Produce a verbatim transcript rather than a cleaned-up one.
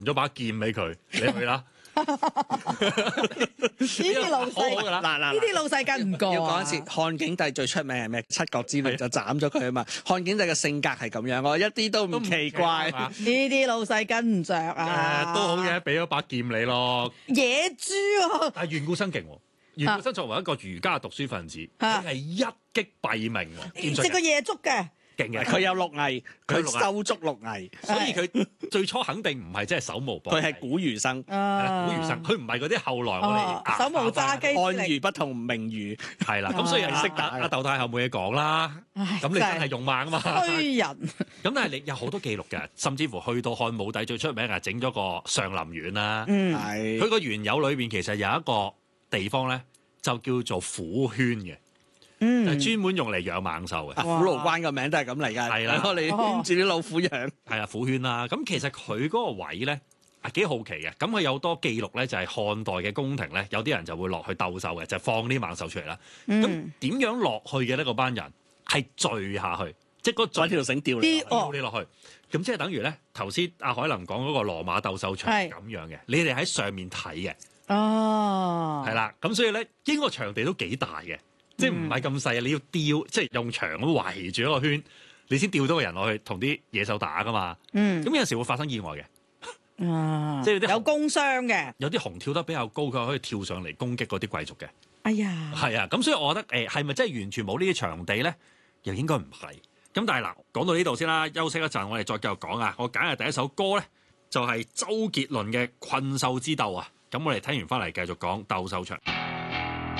咗把劍俾佢，你去啦。 呢啲老細， 好㗎啦嗱嗱呢啲老細跟唔過啊。 要講一次，漢景帝最出名係咩？七國之亂就斬咗佢啊嘛。漢景帝嘅性格係咁樣，我一啲都唔奇怪。 都唔奇怪呢啲老細跟唔着啊。 誒都好嘅，俾咗把劍你咯。 野豬啊！ 但係遠古生勁喎，遠古生作為一個儒家讀書分子，佢係一擊斃命喎，劍術食個夜粥嘅。 勁嘅。 佢有六藝，佢佢有六藝收足六藝， 所以佢最初肯定唔係真係手無搏佢係古儒生， 係啦啊古儒生，佢唔係嗰啲後來我哦哋手無揸機漢儒不同名儒。 係啦，咁所以係識得啊阿竇太后冇嘢講啦。 唉咁你真係勇猛啊嘛！咁衰人。 但係你有好多記錄嘅，甚至乎去到漢武帝最出名係整咗個上林苑啦。 嗯， 係佢個園遊裏邊其實有一個地方咧，就叫做虎圈嘅，就嗯係專門用嚟養猛獸嘅。 啊，虎牢關個名都係咁嚟㗎。 係啦我哋圈住啲老虎養。 係啊，虎圈啦。咁其實佢嗰個位咧啊幾好奇嘅。咁佢有多記錄咧，就係漢代嘅宮廷咧，有啲人就會落去鬥獸嘅，就放啲猛獸出嚟啦。咁嗯點樣落去嘅呢？嗰班人係墜下去，即係嗰揾條繩吊你啲。哦吊你落去。咁即係等於咧，頭先阿海林講嗰個羅馬鬥獸場係咁樣嘅，你哋喺上面睇嘅。 哦， 係啦，咁所以咧，應該場地都幾大嘅，即係唔係咁細，你要吊，即係用牆咁圍住一個圈，你先吊到個人落去同啲野獸打噶嘛。 嗯咁有陣時會發生意外嘅， 啊， 即係有啲有工傷嘅。 有啲熊跳得比較高，佢可以跳上嚟攻擊嗰啲貴族嘅。 哎呀， 係啊，咁所以我覺得誒係咪真係完全冇呢啲場地咧？又應該唔係。咁但係嗱，講到呢度先啦，休息一陣，我哋再繼續講啊。我揀嘅第一首歌咧，就係周杰倫嘅《困獸之鬥》啊。咁我哋聽完翻嚟繼續講鬥獸場。